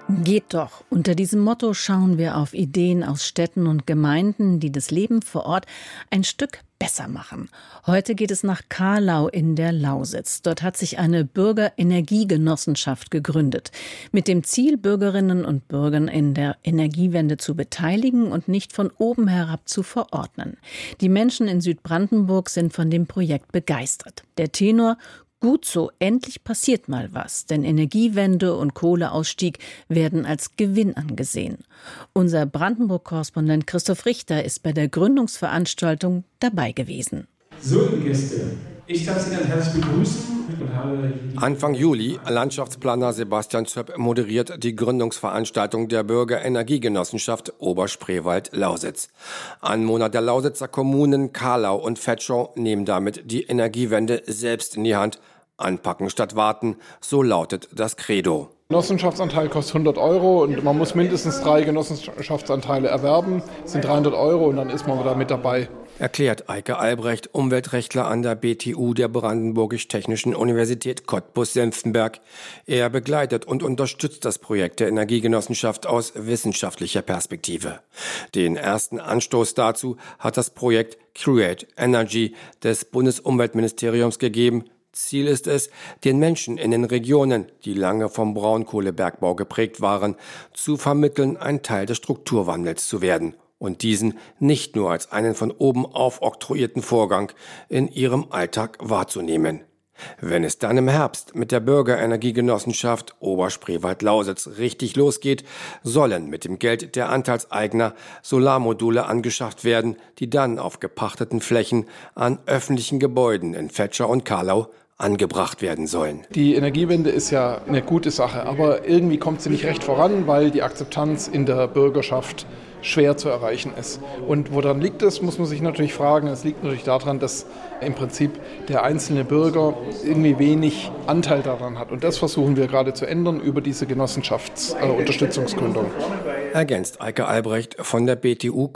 Geht doch. Unter diesem Motto schauen wir auf Ideen aus Städten und Gemeinden, die das Leben vor Ort ein Stück besser machen. Heute geht es nach Carlau in der Lausitz. Dort hat sich eine Bürgerenergiegenossenschaft gegründet. Mit dem Ziel, Bürgerinnen und Bürgern in der Energiewende zu beteiligen und nicht von oben herab zu verordnen. Die Menschen in Südbrandenburg sind von dem Projekt begeistert. Der Tenor: Gut so, endlich passiert mal was, denn Energiewende und Kohleausstieg werden als Gewinn angesehen. Unser Brandenburg-Korrespondent Christoph Richter ist bei der Gründungsveranstaltung dabei gewesen. So, liebe Gäste, ich darf Sie ganz herzlich begrüßen. Anfang Juli, Landschaftsplaner Sebastian Zöpp moderiert die Gründungsveranstaltung der Bürgerenergiegenossenschaft Oberspreewald-Lausitz. Anwohner der Lausitzer Kommunen Carlau und Vetschau nehmen damit die Energiewende selbst in die Hand. Anpacken statt warten, so lautet das Credo. Genossenschaftsanteil kostet 100 € und man muss mindestens 3 Genossenschaftsanteile erwerben. Das sind 300 € und dann ist man da mit dabei. Erklärt Eike Albrecht, Umweltrechtler an der BTU der Brandenburgisch-Technischen Universität Cottbus-Senftenberg. Er begleitet und unterstützt das Projekt der Energiegenossenschaft aus wissenschaftlicher Perspektive. Den ersten Anstoß dazu hat das Projekt Create Energy des Bundesumweltministeriums gegeben. Ziel ist es, den Menschen in den Regionen, die lange vom Braunkohlebergbau geprägt waren, zu vermitteln, ein Teil des Strukturwandels zu werden und diesen nicht nur als einen von oben aufoktroyierten Vorgang in ihrem Alltag wahrzunehmen. Wenn es dann im Herbst mit der Bürgerenergiegenossenschaft Oberspreewald-Lausitz richtig losgeht, sollen mit dem Geld der Anteilseigner Solarmodule angeschafft werden, die dann auf gepachteten Flächen an öffentlichen Gebäuden in Vetschau und Carlau angebracht werden sollen. Die Energiewende ist ja eine gute Sache, aber irgendwie kommt sie nicht recht voran, weil die Akzeptanz in der Bürgerschaft schwer zu erreichen ist. Und woran liegt es, muss man sich natürlich fragen. Es liegt natürlich daran, dass im Prinzip der einzelne Bürger irgendwie wenig Anteil daran hat. Und das versuchen wir gerade zu ändern über diese Genossenschaftsunterstützungsgründung. Ergänzt Eike Albrecht von der BTU